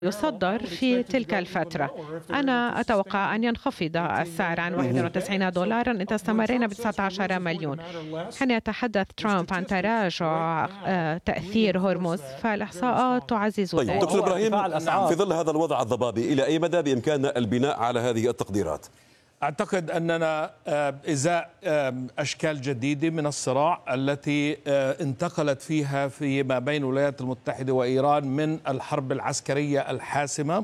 يصدر في تلك الفترة. أنا أتوقع أن ينخفض السعر عن 91 دولارا إذا استمرينا ب 19 مليون. حين يتحدث ترامب عن تراجع تأثير هرمز فالإحصاءات تعزز ذلك. طيب دكتور إبراهيم، في ظل هذا الوضع الضبابي إلى أي مدى بإمكاننا البناء على هذه التقديرات؟ أعتقد أننا إزاء أشكال جديدة من الصراع التي انتقلت فيها فيما بين الولايات المتحدة وإيران من الحرب العسكرية الحاسمة،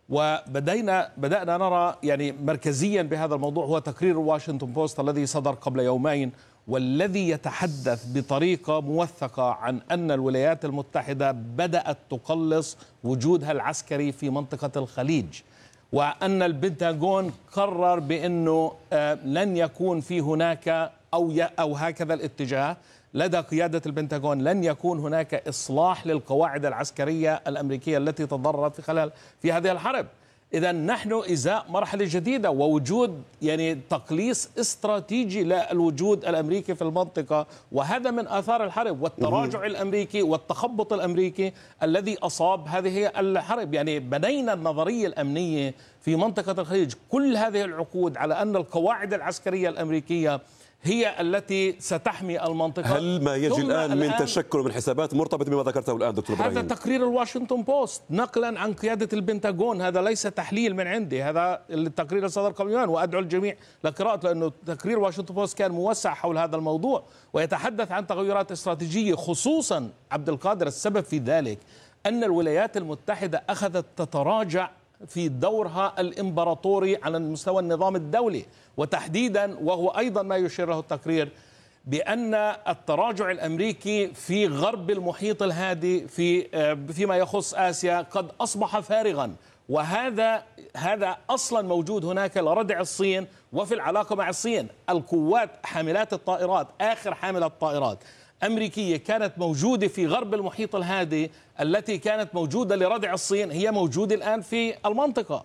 وبدأنا نرى يعني مركزيا بهذا الموضوع هو تقرير واشنطن بوست الذي صدر قبل يومين، والذي يتحدث بطريقة موثقة عن أن الولايات المتحدة بدأت تقلص وجودها العسكري في منطقة الخليج، وأن البنتاغون قرر بأنه لن يكون في هناك أو هكذا الاتجاه لدى قيادة البنتاغون، لن يكون هناك إصلاح للقواعد العسكرية الأمريكية التي تضررت في هذه الحرب. إذا نحن إزاء مرحلة جديدة ووجود يعني تقليص استراتيجي للوجود الأمريكي في المنطقة، وهذا من آثار الحرب والتراجع الأمريكي والتخبط الأمريكي الذي أصاب هذه الحرب. يعني بنينا النظرية الأمنية في منطقة الخليج كل هذه العقود على أن القواعد العسكرية الأمريكية هي التي ستحمي المنطقة. هل ما يجي الآن من تشكل من حسابات مرتبطة بما ذكرته الآن دكتور إبراهيم؟ هذا تقرير الواشنطن بوست نقلا عن قيادة البنتاغون، هذا ليس تحليل من عندي، هذا التقرير اللي صدر قبل يومين، وأدعو الجميع لقراءته لأنه تقرير واشنطن بوست كان موسع حول هذا الموضوع ويتحدث عن تغيرات استراتيجية. خصوصا عبد القادر السبب في ذلك أن الولايات المتحدة أخذت تتراجع في دورها الإمبراطوري على مستوى النظام الدولي، وتحديدا وهو أيضا ما يشير له التقرير بأن التراجع الأمريكي في غرب المحيط الهادي فيما يخص آسيا قد أصبح فارغا، وهذا أصلا موجود هناك لردع الصين وفي العلاقة مع الصين. القوات حاملات الطائرات، آخر حاملة طائرات أمريكية كانت موجودة في غرب المحيط الهادي التي كانت موجودة لردع الصين، هي موجودة الآن في المنطقة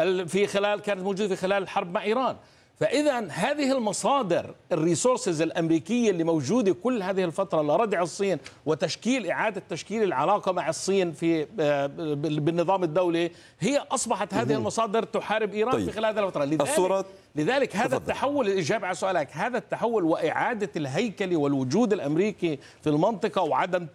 كانت موجودة في خلال الحرب مع إيران. فإذا هذه المصادر الريسورسز الأمريكية اللي موجودة كل هذه الفترة لردع الصين إعادة تشكيل العلاقة مع الصين بالنظام الدولي، هي أصبحت هذه المصادر تحارب إيران في خلال هذه الفترة. لذلك هذا التحول، الإجابة على سؤالك، هذا التحول وإعادة الهيكل والوجود الأمريكي في المنطقة وعدم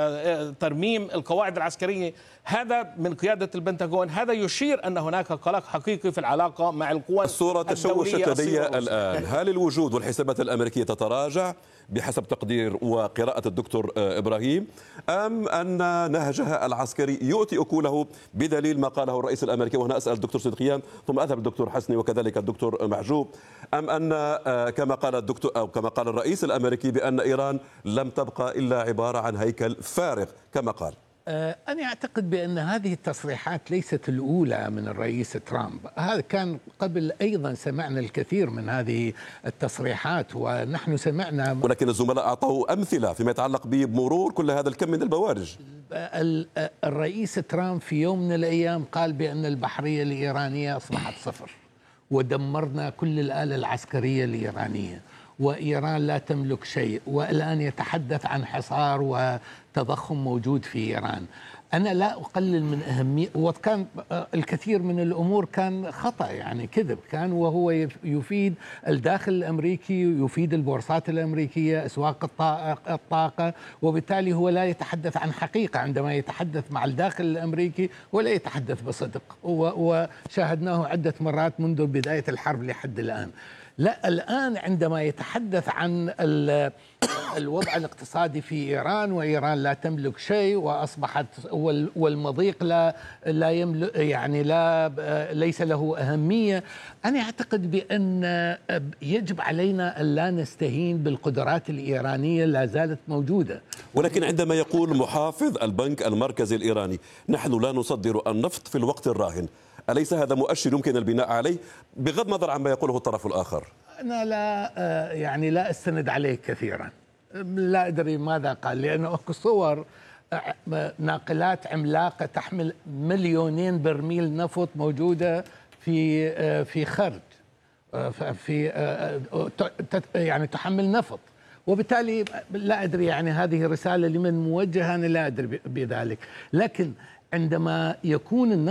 ترميم القواعد العسكرية هذا من قيادة البنتاغون، هذا يشير أن هناك قلق حقيقي في العلاقة مع القوى الصورة تشوشت لدي الآن. هل الوجود والحسابات الأمريكية تتراجع بحسب تقدير وقراءة الدكتور إبراهيم، أم أن نهجها العسكري يؤتي أكله بدليل ما قاله الرئيس الأمريكي؟ وهنا أسأل الدكتور صدقيان ثم أذهب الدكتور حسني وكذلك الدكتور محجوب. أم أن كما قال الدكتور أو كما قال الرئيس الأمريكي بأن إيران لم تبقى إلا عبارة عن هيكل فارغ كما قال؟ أنا أعتقد بأن هذه التصريحات ليست الأولى من الرئيس ترامب، هذا كان قبل أيضا سمعنا الكثير من هذه التصريحات، ونحن سمعنا ولكن الزملاء أعطوا أمثلة فيما يتعلق بمرور كل هذا الكم من البوارج. الرئيس ترامب في يوم من الأيام قال بأن البحرية الإيرانية أصبحت صفر ودمرنا كل الآلة العسكرية الإيرانية وإيران لا تملك شيء، والآن يتحدث عن حصار وتضخم موجود في إيران. أنا لا أقلل من أهمية، وكان الكثير من الأمور كان خطأ، يعني كذب كان، وهو يفيد الداخل الأمريكي، يفيد البورصات الأمريكية، أسواق الطاقة، وبالتالي هو لا يتحدث عن حقيقة عندما يتحدث مع الداخل الأمريكي، ولا يتحدث بصدق، وشاهدناه عدة مرات منذ بداية الحرب لحد الآن. لا، الآن عندما يتحدث عن الوضع الاقتصادي في إيران وإيران لا تملك شيء وأصبحت والمضيق لا يملك، يعني ليس له أهمية، أنا أعتقد بأن يجب علينا أن لا نستهين بالقدرات الإيرانية، لا زالت موجودة. ولكن عندما يقول محافظ البنك المركزي الإيراني نحن لا نصدر النفط في الوقت الراهن، أليس هذا مؤشر يمكن البناء عليه بغض النظر عما يقوله الطرف الآخر؟ أنا لا أستند عليه كثيرا، لا أدري ماذا قال، لأنه صور ناقلات عملاقة تحمل 2,000,000 برميل نفط موجودة في خرج، يعني تحمل نفط، وبالتالي لا أدري يعني هذه رسالة لمن موجهة، أنا لا أدري بذلك. لكن عندما يكون